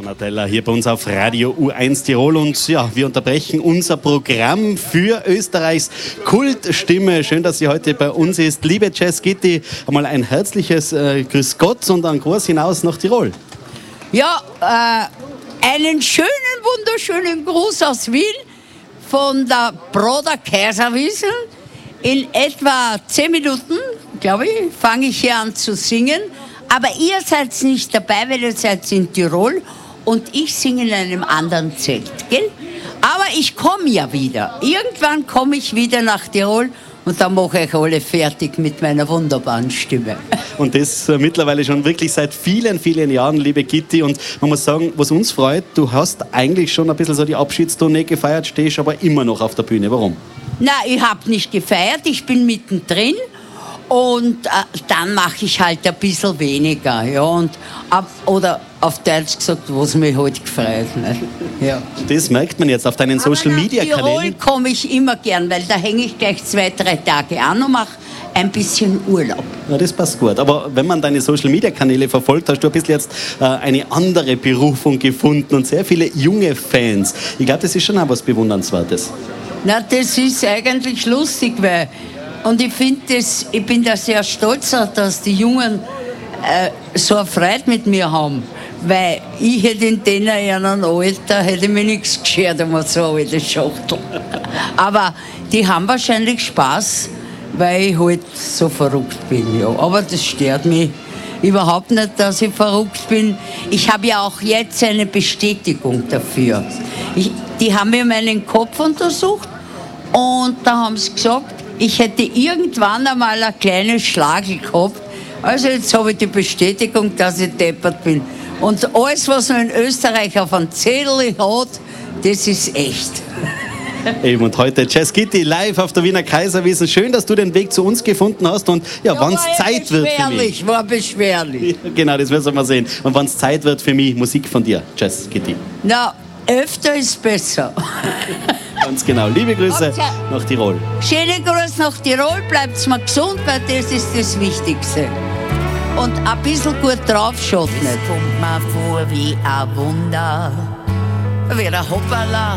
Donatella hier bei uns auf Radio U1 Tirol und ja, wir unterbrechen unser Programm für Österreichs Kultstimme. Schön, dass sie heute bei uns ist. Liebe Jazz Gitti, einmal ein herzliches Grüß Gott und ein Gruß hinaus nach Tirol. Ja, einen schönen, wunderschönen Gruß aus Wien von der Broder Kaiserwiesel. In etwa 10 Minuten, glaube ich, fange ich hier an zu singen. Aber ihr seid nicht dabei, weil ihr seid in Tirol und ich singe in einem anderen Zelt, gell? Aber ich komme ja wieder. Irgendwann komme ich wieder nach Tirol und dann mache ich alle fertig mit meiner wunderbaren Stimme. Und das mittlerweile schon wirklich seit vielen, vielen Jahren, liebe Gitti. Und man muss sagen, was uns freut, du hast eigentlich schon ein bisschen so die Abschiedstournee gefeiert, stehst aber immer noch auf der Bühne. Warum? Na, ich habe nicht gefeiert, ich bin mittendrin. Und dann mache ich halt ein bisschen weniger. Ja, und oder auf Deutsch gesagt, was mich halt gefreut. Ne? Ja. Das merkt man jetzt auf deinen Social-Media-Kanälen. Nach Tirol komme ich immer gern, weil da hänge ich gleich 2-3 Tage an und mache ein bisschen Urlaub. Ja, das passt gut. Aber wenn man deine Social-Media-Kanäle verfolgt, hast du ein bisschen jetzt eine andere Berufung gefunden und sehr viele junge Fans. Ich glaube, das ist schon auch was Bewundernswertes. Na, das ist eigentlich lustig, weil und ich bin da sehr stolz, dass die Jungen so eine Freude mit mir haben. Weil ich hätte in denen Alter, hätte mir nichts geschert, um so eine alte Schachtel. Aber die haben wahrscheinlich Spaß, weil ich halt so verrückt bin. Ja. Aber das stört mich überhaupt nicht, dass ich verrückt bin. Ich habe ja auch jetzt eine Bestätigung dafür. Die haben mir meinen Kopf untersucht und da haben sie gesagt, ich hätte irgendwann einmal eine kleine Schlagel gehabt. Also jetzt habe ich die Bestätigung, dass ich deppert bin. Und alles, was man in Österreich auf einem Zettel hat, das ist echt. Eben, und heute Jazz Gitti live auf der Wiener Kaiserwiesn. Schön, dass du den Weg zu uns gefunden hast. Und ja, wenn es Zeit wird für mich. War beschwerlich. Ja, genau, das werden wir sehen. Und wenn es Zeit wird für mich, Musik von dir, Jazz Gitti. Na, öfter ist besser. Ganz genau. Liebe Grüße nach Tirol. Schöne Grüße nach Tirol. Bleibt's mal gesund, weil das ist das Wichtigste. Und ein bisschen gut drauf schaut nicht. Es kommt mir vor wie ein Wunder, wie ein Hoppala,